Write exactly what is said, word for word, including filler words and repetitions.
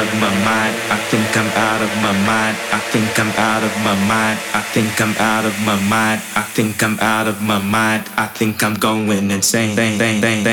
of my mind. I think I'm out of my mind. I think I'm out of my mind. I think I'm out of my mind. I think I'm out of my mind. I think I'm going insane.